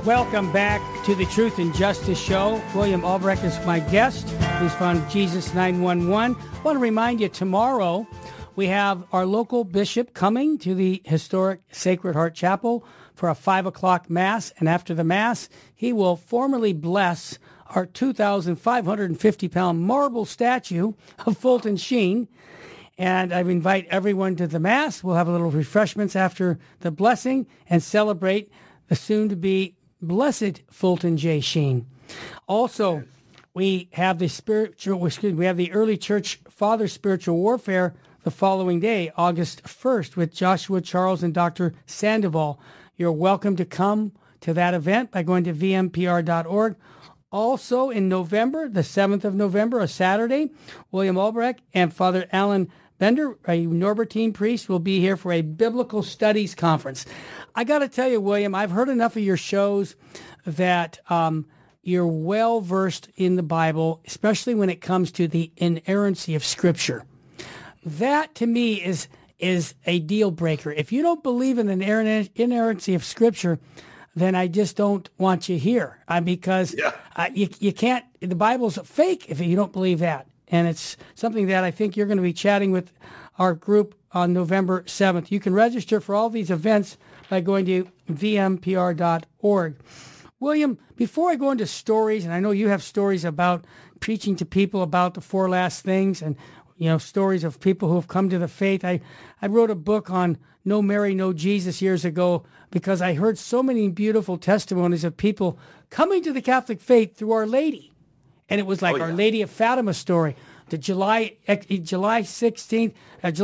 Welcome back to the Truth and Justice Show. William Albrecht is my guest. He's from Jesus 911. I want to remind you, tomorrow we have our local bishop coming to the historic Sacred Heart Chapel for a 5 o'clock Mass. And after the Mass, he will formally bless our 2,550-pound marble statue of Fulton Sheen. And I invite everyone to the Mass. We'll have a little refreshments after the blessing and celebrate the soon-to-be Blessed Fulton J. Sheen. Also, we have the early church father spiritual warfare the following day, August 1st, with Joshua Charles and Dr. Sandoval. You're welcome to come to that event by going to vmpr.org. Also in November, the 7th of November, a Saturday, William Albrecht and Father Alan Bender, a Norbertine priest, will be here for a biblical studies conference. I got to tell you, William, I've heard enough of your shows that you're well-versed in the Bible, especially when it comes to the inerrancy of Scripture. That, to me, is a deal breaker. If you don't believe in the inerrancy of Scripture, then I just don't want you here. Because you can't, the Bible's fake if you don't believe that. And it's something that I think you're going to be chatting with our group on November 7th. You can register for all these events by going to vmpr.org. William, before I go into stories, and I know you have stories about preaching to people about the four last things and, stories of people who have come to the faith. I wrote a book on No Mary, No Jesus years ago because I heard so many beautiful testimonies of people coming to the Catholic faith through Our Lady. And it was like Our Lady of Fatima story. The July 13th,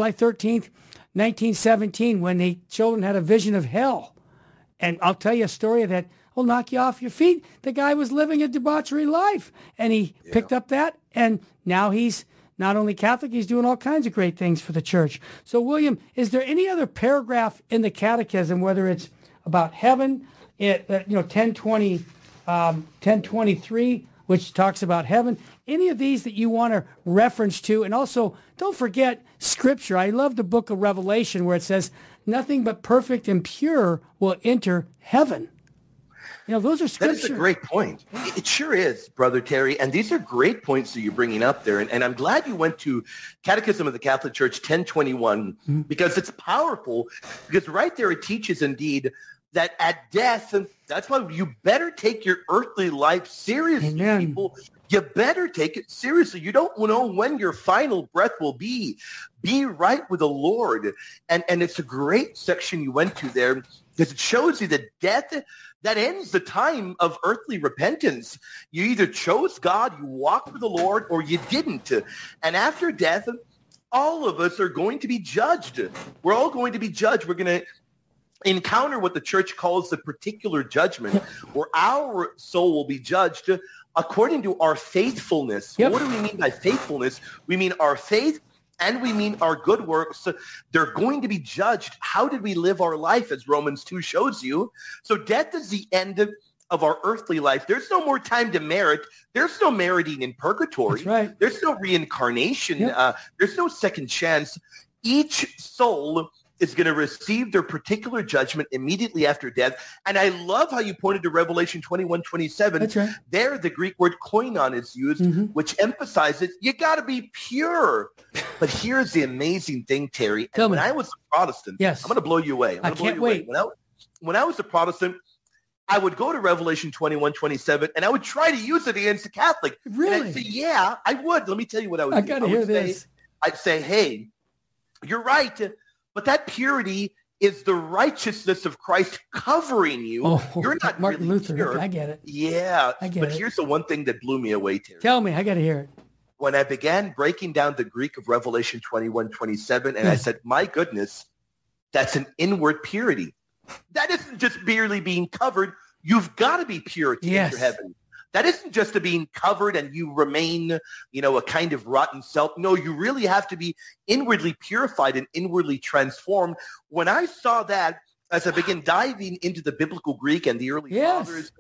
1917, when the children had a vision of hell. And I'll tell you a story that will knock you off your feet. The guy was living a debauchery life, and he picked up that, and now he's not only Catholic, he's doing all kinds of great things for the church. So, William, is there any other paragraph in the Catechism, whether it's about heaven, 1023, which talks about heaven, any of these that you want to reference to? And also, don't forget Scripture. I love the book of Revelation where it says, nothing but perfect and pure will enter heaven. Those are Scripture. That is a great point. It sure is, Brother Terry. And these are great points that you're bringing up there. And I'm glad you went to Catechism of the Catholic Church 1021 because it's powerful. Because right there it teaches indeed that at death, and that's why you better take your earthly life seriously, people. You better take it seriously. You don't know when your final breath will be. Be right with the Lord. And it's a great section you went to there because it shows you that death, that ends the time of earthly repentance. You either chose God, you walked with the Lord, or you didn't. And after death, all of us are going to be judged. We're all going to be judged. We're going to encounter what the church calls the particular judgment, where our soul will be judged according to our faithfulness. What do we mean by faithfulness? We mean our faith and we mean our good works. They're going to be judged. How did we live our life, as Romans 2 shows you? So death is the end of our earthly life. There's no more time to merit. There's no meriting in purgatory. That's right. There's no reincarnation. There's no second chance. Each soul is going to receive their particular judgment immediately after death. And I love how you pointed to Revelation 21:27. That's right. There, the Greek word koinon is used, which emphasizes you got to be pure. But here's the amazing thing, Terry. Tell me. When I was a Protestant, I'm going to blow you away. I can't wait. When I was a Protestant, I would go to Revelation 21:27, and I would try to use it against a Catholic. Really? And I'd say, yeah, I would. Let me tell you what I would do. I got to hear this. I'd say, hey, you're right. But that purity is the righteousness of Christ covering you. You're not Martin really Luther. pure. I get it. Yeah. I get but it. Here's the one thing that blew me away, Terry. Tell me. I got to hear it. When I began breaking down the Greek of Revelation 21:27, and I said, my goodness, that's an inward purity. That isn't just merely being covered. You've got to be pure to enter heaven. That isn't just a being covered and you remain, a kind of rotten self. No, you really have to be inwardly purified and inwardly transformed. When I saw that, as I began diving into the biblical Greek and the early fathers,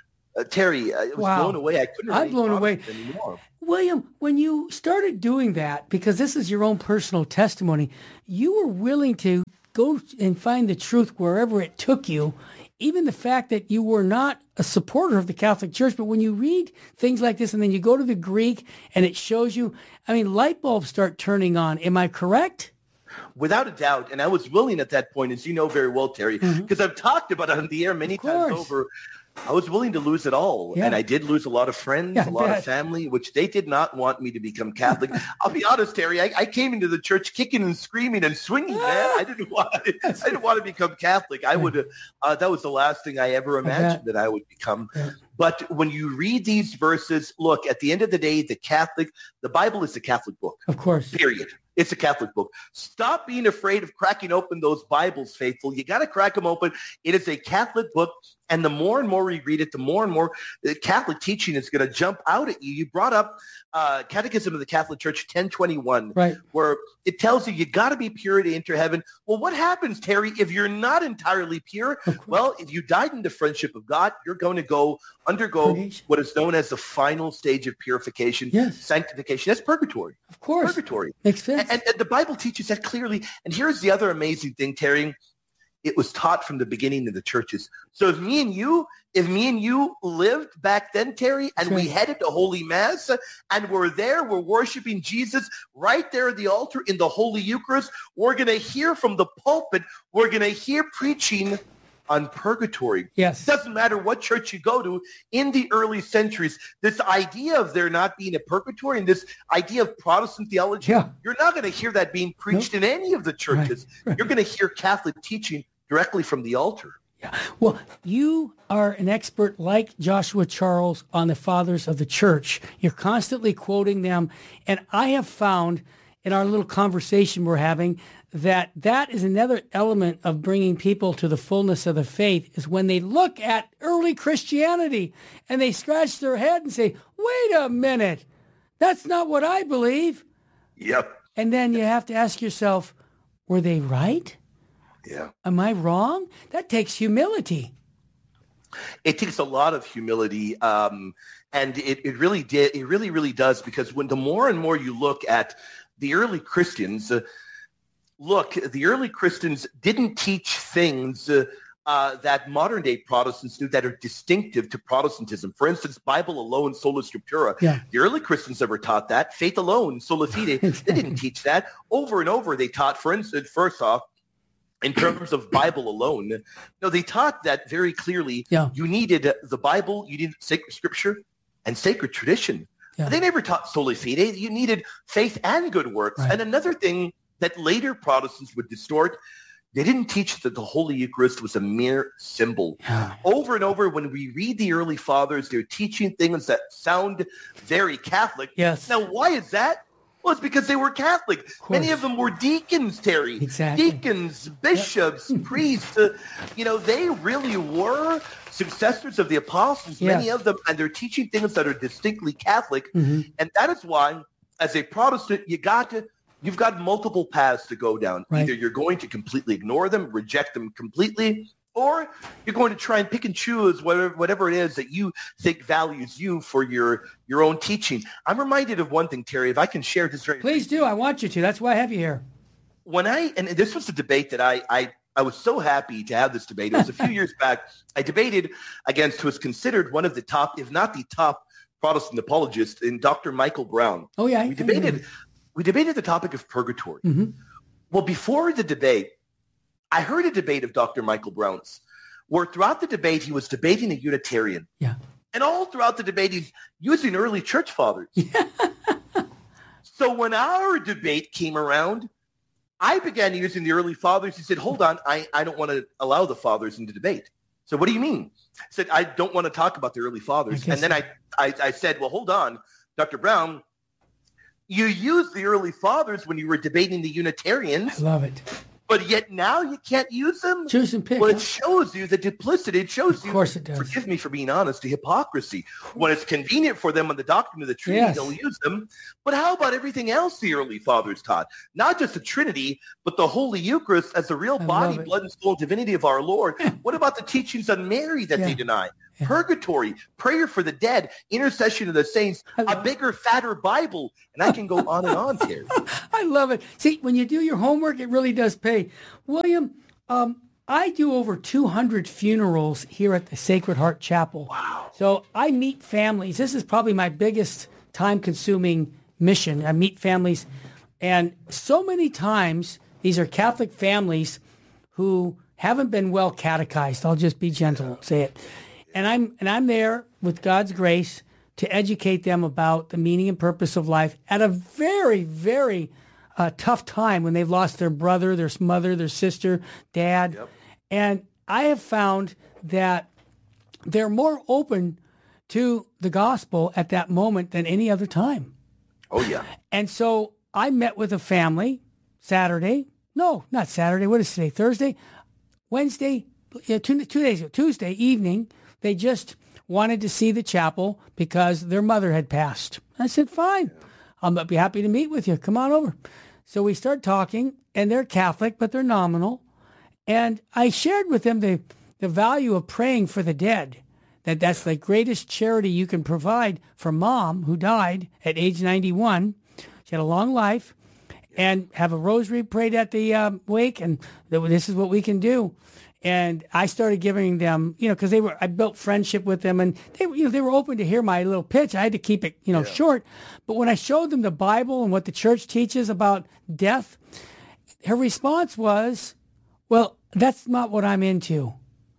Terry, I was blown away. I couldn't. I'm blown away anymore. William, when you started doing that, because this is your own personal testimony, you were willing to go and find the truth wherever it took you even the fact that you were not a supporter of the Catholic Church, but when you read things like this and then you go to the Greek and it shows you, I mean, light bulbs start turning on. Am I correct? Without a doubt. And I was willing at that point, as you know very well, Terry, because I've talked about it on the air many times over. I was willing to lose it all. Yeah. And I did lose a lot of friends, a lot of family, which they did not want me to become Catholic. I'll be honest, Terry, I came into the church kicking and screaming and swinging, man. I didn't want to become Catholic. I would, that was the last thing I ever imagined that I would become. But when you read these verses, look, at the end of the day, the Bible is a Catholic book. Of course. Period. It's a Catholic book. Stop being afraid of cracking open those Bibles, faithful. You got to crack them open. It is a Catholic book. And the more and more we read it, the more and more the Catholic teaching is going to jump out at you. You brought up Catechism of the Catholic Church 1021, right, where it tells you got to be pure to enter heaven. Well, what happens, Terry, if you're not entirely pure? Well, if you died in the friendship of God, you're going to undergo what is known as the final stage of purification, sanctification. That's purgatory. Of course. Purgatory. Makes sense. And the Bible teaches that clearly. And here's the other amazing thing, Terry. It was taught from the beginning of the churches. So if me and you lived back then, Terry, and we headed to Holy Mass and we're worshiping Jesus right there at the altar in the Holy Eucharist, we're going to hear from the pulpit, we're going to hear preaching on purgatory. Yes. It doesn't matter what church you go to. In the early centuries, this idea of there not being a purgatory and this idea of Protestant theology, you're not going to hear that being preached in any of the churches. Right. You're going to hear Catholic teaching directly from the altar. Yeah. Well, you are an expert like Joshua Charles on the fathers of the church. You're constantly quoting them. And I have found in our little conversation we're having that is another element of bringing people to the fullness of the faith is when they look at early Christianity and they scratch their head and say, wait a minute, that's not what I believe. Yep. And then you have to ask yourself, were they right? Yeah. Am I wrong? That takes humility. It takes a lot of humility. And it really does, because when the more and more you look at the early Christians, the early Christians didn't teach things that modern-day Protestants do that are distinctive to Protestantism. For instance, Bible alone, sola scriptura. Yeah. The early Christians never taught that. Faith alone, sola fide. They didn't teach that. Over and over they taught, for instance, first off, in terms of Bible alone, they taught that very clearly. Yeah. You needed the Bible, you needed sacred scripture and sacred tradition. Yeah. They never taught sola fide. You needed faith and good works. Right. And another thing that later Protestants would distort, they didn't teach that the Holy Eucharist was a mere symbol. Yeah. Over and over, when we read the early fathers, they're teaching things that sound very Catholic. Yes. Now, why is that? Well, it's because they were Catholic. Many of them were deacons, Terry. Exactly. Deacons, bishops, priests. They really were successors of the apostles, many of them, and they're teaching things that are distinctly Catholic. Mm-hmm. And that is why, as a Protestant, you've got multiple paths to go down. Right. Either you're going to completely ignore them, reject them completely, or you're going to try and pick and choose whatever it is that you think values you for your own teaching. I'm reminded of one thing, Terry, if I can share this very Please do. I want you to. That's why I have you here. And this was a debate that I was so happy to have this debate. It was a few years back. I debated against who is considered one of the top, if not the top, Protestant apologists, in Dr. Michael Brown. Oh, yeah. We debated the topic of purgatory. Mm-hmm. Well, before the debate, I heard a debate of Dr. Michael Brown's where throughout the debate, he was debating a Unitarian. Yeah. And all throughout the debate, he's using early church fathers. Yeah. So when our debate came around, I began using the early fathers. He said, hold on, I don't want to allow the fathers in the debate. So what do you mean? I said, I don't want to talk about the early fathers. And then I said, well, hold on, Dr. Brown, you used the early fathers when you were debating the Unitarians. I love it. But yet now you can't use them? Choose and pick. Well, it shows you the duplicity. It shows you, of course it does. Forgive me for being honest, the hypocrisy. When it's convenient for them on the doctrine of the Trinity, they'll use them. But how about everything else the early fathers taught? Not just the Trinity, but the Holy Eucharist as the real body, blood, and soul divinity of our Lord. What about the teachings on Mary that they deny? Yeah. Purgatory, prayer for the dead, intercession of the saints, a bigger, fatter Bible. And I can go on and on, Terry. I love it. See, when you do your homework, it really does pay. William, I do over 200 funerals here at the Sacred Heart Chapel. Wow. So I meet families. This is probably my biggest time-consuming mission. I meet families. And so many times, these are Catholic families who haven't been well catechized. I'll just be gentle, say it. And I'm there with God's grace to educate them about the meaning and purpose of life at a very, very tough time when they've lost their brother, their mother, their sister, dad. Yep. And I have found that they're more open to the gospel at that moment than any other time. Oh, yeah. And so I met with a family Saturday. No, not Saturday. What is today? Thursday? Wednesday? 2 days ago. Tuesday evening. They just wanted to see the chapel because their mother had passed. I said, fine. I'll be happy to meet with you. Come on over. So we start talking, and they're Catholic, but they're nominal. And I shared with them the value of praying for the dead, that's the greatest charity you can provide for Mom, who died at age 91. She had a long life, and have a rosary prayed at the wake, and this is what we can do. And I started giving them, because I built friendship with them, and they were open to hear my little pitch. I had to keep it, short. But when I showed them the Bible and what the church teaches about death, her response was, well, that's not what I'm into.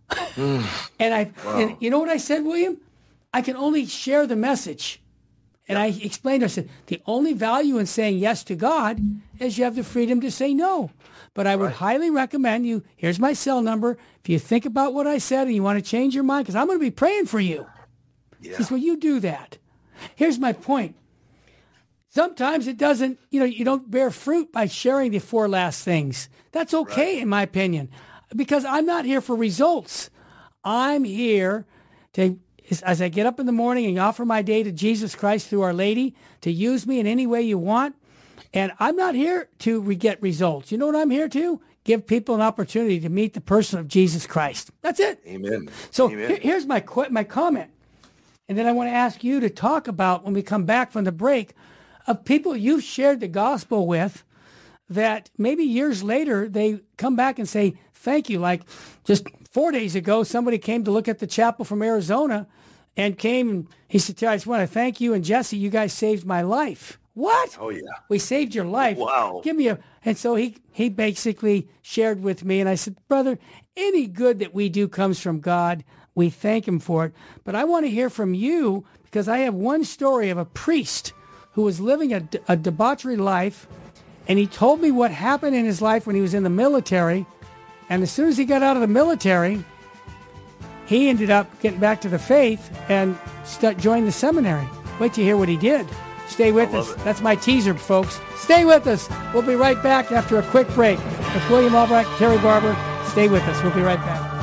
And you know what I said, William? I can only share the message. And I explained, I said, the only value in saying yes to God is you have the freedom to say no. But I would highly recommend you, here's my cell number. If you think about what I said and you want to change your mind, because I'm going to be praying for you. Yeah. He says, well, you do that. Here's my point. Sometimes it doesn't, you don't bear fruit by sharing the 4 last things. That's okay, in my opinion, because I'm not here for results. I'm here to, as I get up in the morning and offer my day to Jesus Christ through Our Lady, to use me in any way you want. And I'm not here to get results. You know what I'm here to? Give people an opportunity to meet the person of Jesus Christ. That's it. Amen. So Amen. Here's my comment. And then I want to ask you to talk about, when we come back from the break, of people you've shared the gospel with that maybe years later they come back and say, thank you. Like just 4 days ago, somebody came to look at the chapel from Arizona and came and he said, I just want to thank you and Jesse. You guys saved my life. What? Oh, yeah. We saved your life. Wow. Give me and so he basically shared with me, and I said, brother, any good that we do comes from God. We thank him for it. But I want to hear from you, because I have one story of a priest who was living a debauchery life, and he told me what happened in his life when he was in the military. And as soon as he got out of the military, he ended up getting back to the faith and joined the seminary. Wait till you hear what he did. Stay with us. That's my teaser, folks. Stay with us. We'll be right back after a quick break with William Albrecht, Terry Barber. Stay with us. We'll be right back.